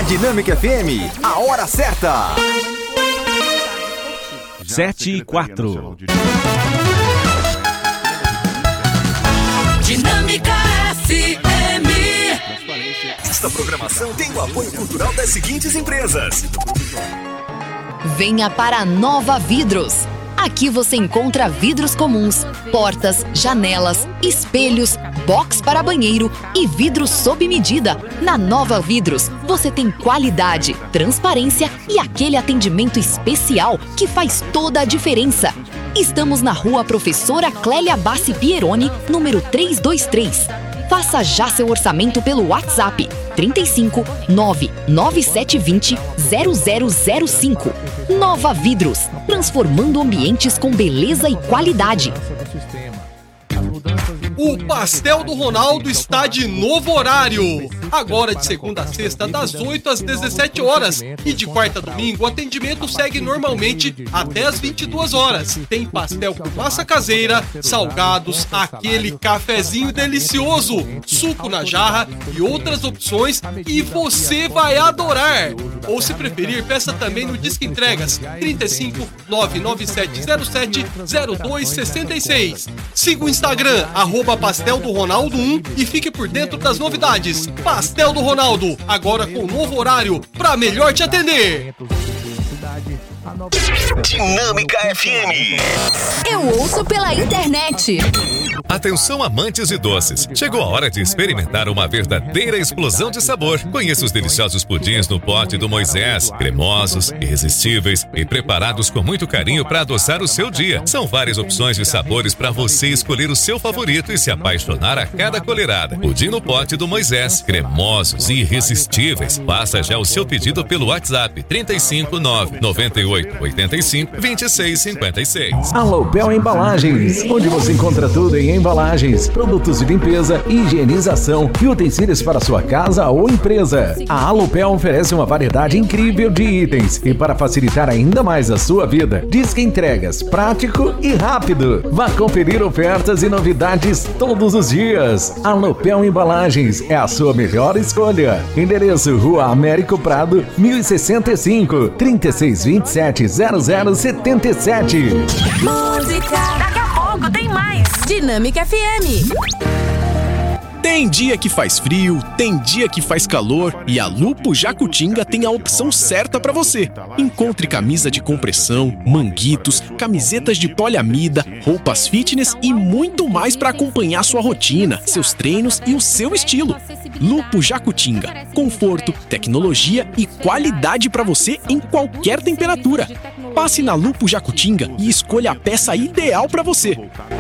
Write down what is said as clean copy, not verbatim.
Dinâmica FM, a hora certa. 7h04. Dinâmica FM. Esta programação tem o apoio cultural das seguintes empresas. Venha para a Nova Vidros. Aqui você encontra vidros comuns, portas, janelas, espelhos, box para banheiro e vidros sob medida. Na Nova Vidros, você tem qualidade, transparência e aquele atendimento especial que faz toda a diferença. Estamos na Rua Professora Clélia Bassi Pieroni, número 323. Faça já seu orçamento pelo WhatsApp 35 99720 0005. Nova Vidros, transformando ambientes com beleza e qualidade. O Pastel do Ronaldo está de novo horário. Agora de segunda a sexta, das 8 às 17 horas. E de quarta a domingo, o atendimento segue normalmente até às 22 horas. Tem pastel com massa caseira, salgados, aquele cafezinho delicioso, suco na jarra e outras opções que você vai adorar. Ou se preferir, peça também no Disque Entregas 35 99707 0266. Siga o Instagram, @Pastel do Ronaldo 1 e fique por dentro das novidades. Pastel do Ronaldo, agora com novo horário para melhor te atender. Dinâmica FM. Eu ouço pela internet. Atenção amantes de doces, chegou a hora de experimentar uma verdadeira explosão de sabor. Conheça os deliciosos pudins no pote do Moisés, cremosos, irresistíveis e preparados com muito carinho para adoçar o seu dia. São várias opções de sabores para você escolher o seu favorito e se apaixonar a cada colherada. Pudim no pote do Moisés, cremosos e irresistíveis. Faça já o seu pedido pelo WhatsApp 359 98 85 26 56. Alopel Embalagens, onde você encontra tudo em embalagens, produtos de limpeza, higienização e utensílios para sua casa ou empresa. A Alopel oferece uma variedade incrível de itens e para facilitar ainda mais a sua vida, Disque Entregas, prático e rápido. Vá conferir ofertas e novidades todos os dias. Alopel Embalagens é a sua melhor escolha. Endereço: Rua Américo Prado, 1065, 3627 0077. Música. Daqui a pouco tem mais. Dinâmica FM. Tem dia que faz frio, tem dia que faz calor e a Lupo Jacutinga tem a opção certa para você. Encontre camisa de compressão, manguitos, camisetas de poliamida, roupas fitness e muito mais para acompanhar sua rotina, seus treinos e o seu estilo. Lupo Jacutinga, conforto, tecnologia e qualidade para você em qualquer temperatura. Passe na Lupo Jacutinga e escolha a peça ideal para você.